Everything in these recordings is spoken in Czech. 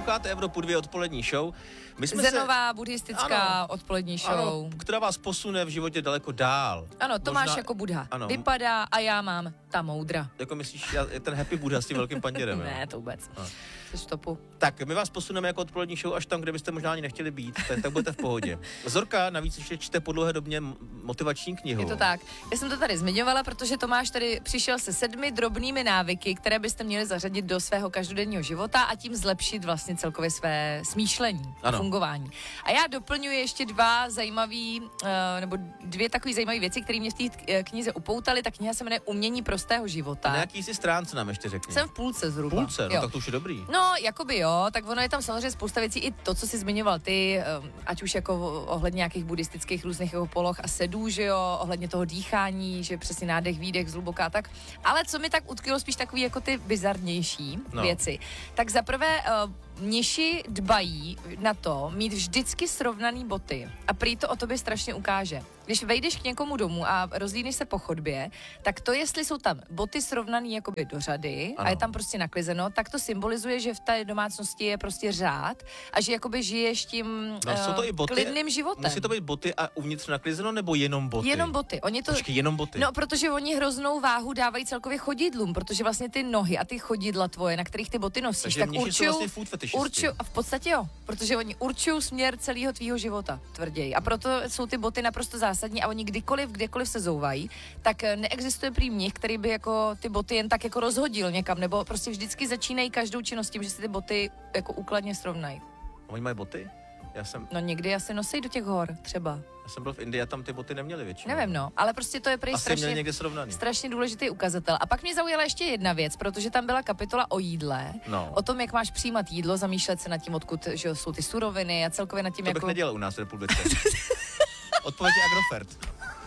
Posloucháte Evropu 2 odpolední show. My jsme Zenová buddhistická odpolední show. Ano, která vás posune v životě daleko dál. Ano, to máš jako Buddha. Ano. Vypadá a já mám ta moudra. Jako myslíš, ten happy Buddha s tím velkým panděrem. Ne, to vůbec. Jsi stopu. Tak, my vás posuneme jako odpolední show až tam, kde byste možná ani nechtěli být, tak budete v pohodě. Zorka navíc ještě čte po dlouhé době motivační knihu. Je to tak. Já jsem to tady zmiňovala, protože Tomáš tady přišel se 7 drobnými návyky, které byste měli zařadit do svého každodenního života a tím zlepšit vlastně celkově své smýšlení a fungování. A já doplňuji ještě dvě takové zajímavé věci, které mě v té knize upoutaly. Ta kniha se jmenuje Umění prostého života. A na jaký si stránce nám ještě řekni? Jsem v půlce zhruba. Půlce? No tak to už je dobrý. No, jakoby jo, tak ono je tam samozřejmě spousta věcí, i to, co jsi zmiňoval ty, ať už jako ohledně nějakých buddhistických různých jako poloh a sedů, že jo, ohledně toho dýchání, že přesně nádech, výdech, zhluboká, tak. Ale co mi tak utkvělo spíš takový jako ty bizarnější věci. Tak zaprvé mniši dbají na to mít vždycky srovnaný boty a prý to o tobě strašně ukáže. Když vejdeš k někomu domů a rozlídneš se po chodbě, tak to, jestli jsou tam boty srovnaný jakoby do řady a je tam prostě naklizeno, tak to symbolizuje, že v té domácnosti je prostě řád a že jakoby žiješ tím jsou to i boty, klidným životem. Musí to být boty a uvnitř naklizeno, nebo jenom boty? Jenom boty. Počkej, jenom boty. No, protože oni hroznou váhu dávají celkově chodidlům, protože vlastně ty nohy a ty chodidla tvoje, na kterých ty boty nosíš, takže tak určují a v podstatě jo, protože oni určují směr celého tvýho života, tvrději. A proto jsou ty boty naprosto zásadní a oni kdekoliv se zouvají, tak neexistuje prý mnich, který by jako ty boty jen tak jako rozhodil někam, nebo prostě vždycky začínají každou činnost tím, že si ty boty jako úkladně srovnají. Oni mají boty? No někdy asi nosí do těch hor, třeba. Já jsem byl v Indii a tam ty boty neměly většinou. Nevím, no, ale prostě to je prý strašně důležitý ukazatel. A pak mě zaujala ještě jedna věc, protože tam byla kapitola o jídle, o tom, jak máš přijímat jídlo, zamýšlet se nad tím, odkud že jsou ty suroviny a celkově nad tím, to bych nedělal u nás v republice. Odpověď je Agrofert.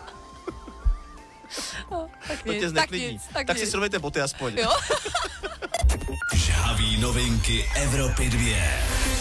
To tě zneklidní. Tak si srovnejte boty aspoň. Žhavý novinky Evropy 2.